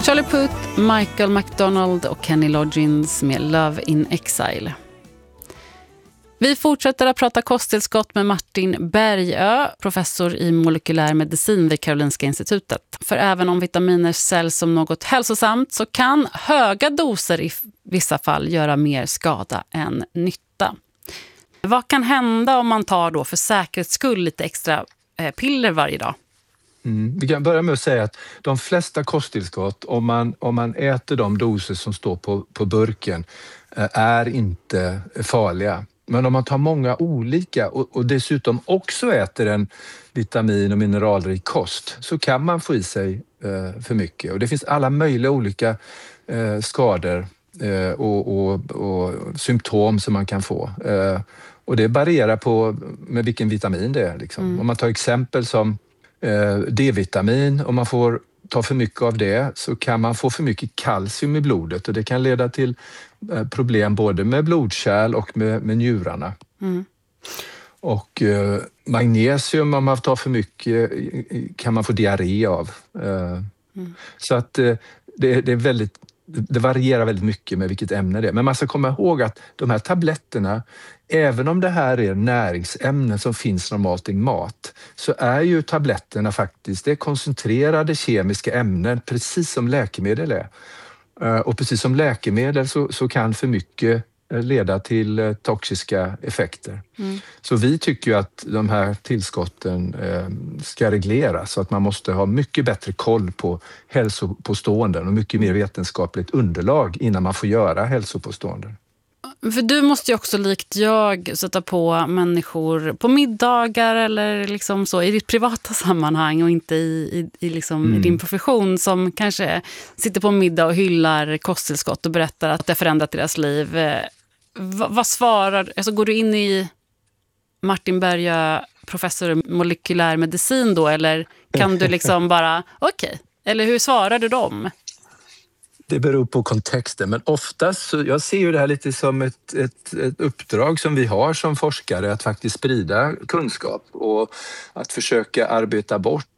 Charlie Puth, Michael McDonald och Kenny Loggins med Love in Exile. Vi fortsätter att prata kosttillskott med Martin Bergö, professor i molekylär medicin vid Karolinska institutet. För även om vitaminer säljs som något hälsosamt så kan höga doser i vissa fall göra mer skada än nytta. Vad kan hända om man tar då för säkerhets skull lite extra piller varje dag? Vi kan börja med att säga att de flesta kosttillskott, om man äter de doser som står på burken, är inte farliga. Men om man tar många olika och dessutom också äter en vitamin- och mineralrik kost så kan man få i sig för mycket. Och det finns alla möjliga olika skador och symptom som man kan få. Och det varierar med vilken vitamin det är. Liksom. Om man tar exempel som D-vitamin, om man får ta för mycket av det så kan man få för mycket kalcium i blodet och det kan leda till problem både med blodkärl och med njurarna. Och magnesium, om man tar för mycket kan man få diarré av. Så att det är väldigt, det varierar väldigt mycket med vilket ämne det är. Men man ska komma ihåg att de här tabletterna, även om det här är näringsämnen som finns normalt i mat, så är ju tabletterna faktiskt det är koncentrerade kemiska ämnen, precis som läkemedel är. Och precis som läkemedel så kan för mycket leda till toxiska effekter. Så vi tycker ju att de här tillskotten ska regleras så att man måste ha mycket bättre koll på hälsopåståenden och mycket mer vetenskapligt underlag innan man får göra hälsopåståenden. För du måste ju också likt jag sätta på människor på middagar eller liksom så i ditt privata sammanhang och inte i din profession som kanske sitter på middag och hyllar kosttillskott och berättar att det har förändrat deras liv. Vad svarar, alltså går du in i Martin Bergö, professor i molekylär medicin då eller kan du liksom bara okej, eller hur svarar du dem? Det beror på kontexten, men oftast så, jag ser ju det här lite som ett uppdrag som vi har som forskare att faktiskt sprida kunskap och att försöka arbeta bort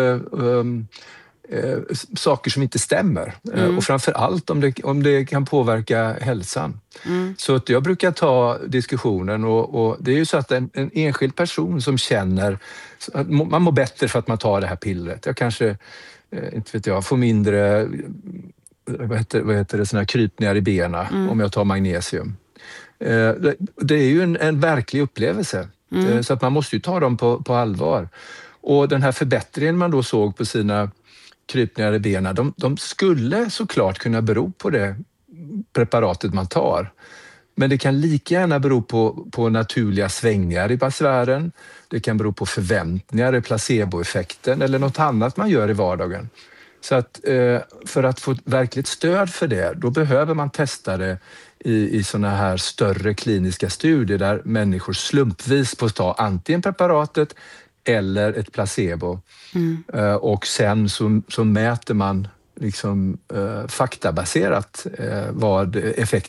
saker som inte stämmer och framförallt om det kan påverka hälsan. Så att jag brukar ta diskussionen och det är ju så att en enskild person som känner att man mår bättre för att man tar det här pillret. Jag kanske, inte vet jag, får mindre vad heter det, såna här krypningar i benen om jag tar magnesium. Det är ju en verklig upplevelse. Så att man måste ju ta dem på allvar. Och den här förbättringen man då såg på sina krypningar i benen, de skulle såklart kunna bero på det preparatet man tar. Men det kan lika gärna bero på naturliga svängningar i besvären. Det kan bero på förväntningar, placeboeffekten eller något annat man gör i vardagen. Så att för att få verkligt stöd för det, då behöver man testa det i såna här större kliniska studier där människor slumpvis får ta antingen preparatet eller ett placebo. Och sen så mäter man liksom faktabaserat vad effekten